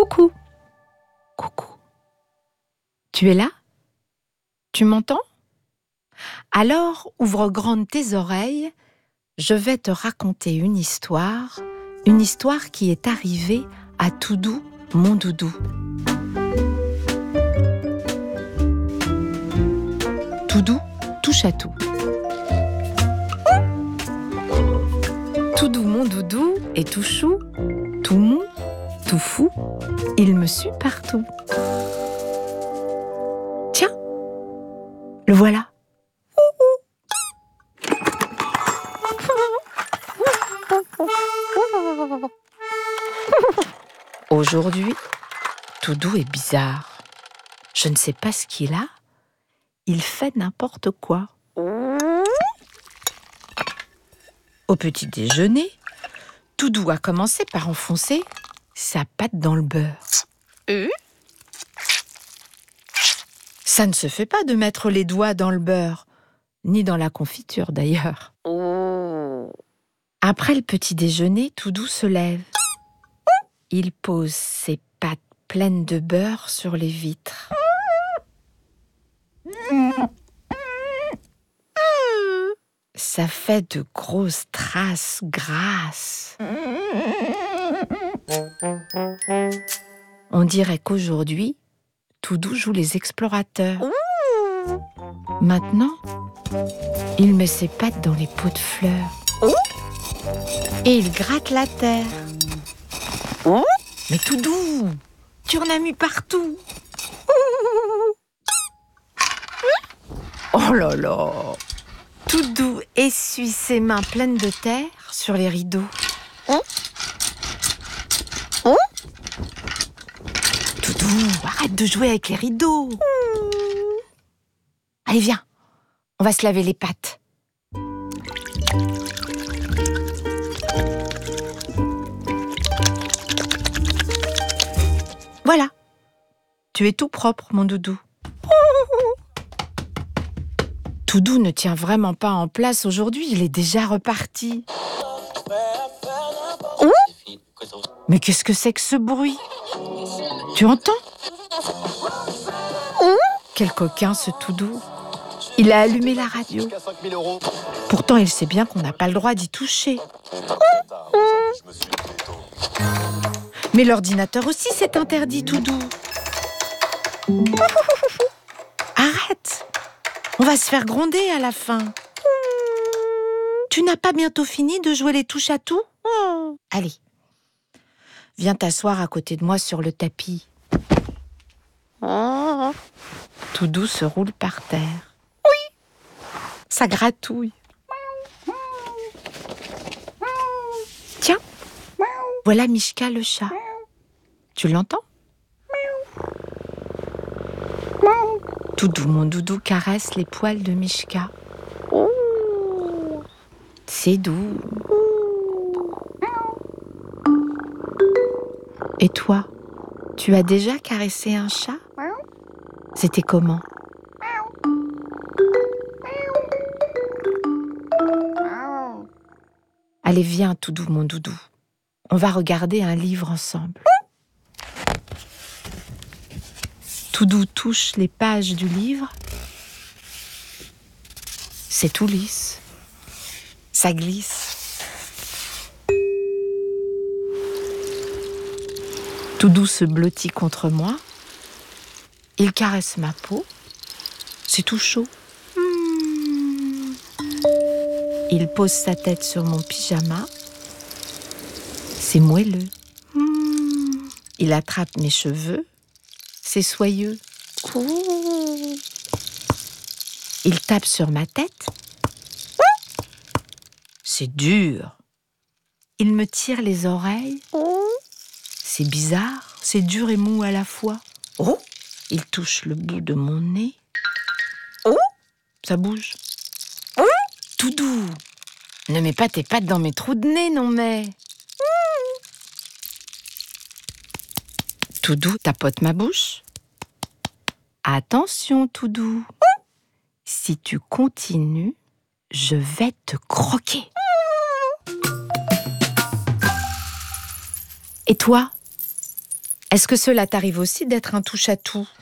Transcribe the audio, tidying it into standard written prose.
Coucou. Coucou. Tu es là? Tu m'entends? Alors, ouvre grandes tes oreilles, je vais te raconter une histoire qui est arrivée à Toudou, mon doudou. Toudou touche à tout. Toudou, mon doudou, est tout chou, tout mou, tout fou, il me suit partout. Tiens, le voilà. Aujourd'hui, Toudou est bizarre. Je ne sais pas ce qu'il a. Il fait n'importe quoi. Au petit déjeuner, Toudou a commencé par enfoncer sa patte dans le beurre. Ça ne se fait pas de mettre les doigts dans le beurre, ni dans la confiture d'ailleurs. Après le petit déjeuner, Toudou se lève. Il pose ses pattes pleines de beurre sur les vitres. Ça fait de grosses traces grasses. On dirait qu'aujourd'hui, Toudou joue les explorateurs. Maintenant, il met ses pattes dans les pots de fleurs. Et il gratte la terre. Mais Toudou, tu en as mis partout. Oh là là! Toudou essuie ses mains pleines de terre sur les rideaux. Toudou, arrête de jouer avec les rideaux. Allez, viens, on va se laver les pattes. Voilà, tu es tout propre, mon doudou. Toudou ne tient vraiment pas en place aujourd'hui, il est déjà reparti. Mais qu'est-ce que c'est que ce bruit? Tu entends? Quel coquin ce Toudou. Il a allumé la radio. Pourtant, il sait bien qu'on n'a pas le droit d'y toucher. Mais l'ordinateur aussi, c'est interdit, Toudou. Arrête! On va se faire gronder à la fin. Tu n'as pas bientôt fini de jouer les touches à tout? Allez, viens t'asseoir à côté de moi sur le tapis. Toudou se roule par terre. Oui, ça gratouille. Tiens, voilà Mishka le chat. Tu l'entends? Toudou, mon doudou, caresse les poils de Mishka. C'est doux. Et toi, tu as déjà caressé un chat? C'était comment? Allez, viens, Toudou, mon doudou. On va regarder un livre ensemble. Toudou touche les pages du livre. C'est tout lisse. Ça glisse. Toudou se blottit contre moi. Il caresse ma peau. C'est tout chaud. Il pose sa tête sur mon pyjama. C'est moelleux. Il attrape mes cheveux. C'est soyeux. Il tape sur ma tête. C'est dur. Il me tire les oreilles. C'est bizarre, c'est dur et mou à la fois. Il touche le bout de mon nez. Ça bouge. Toudou, ne mets pas tes pattes dans mes trous de nez, non mais. Toudou tapote ma bouche. Attention, Toudou. Si tu continues, je vais te croquer. Et toi, Est-ce que cela t'arrive aussi d'être un touche-à-tout ?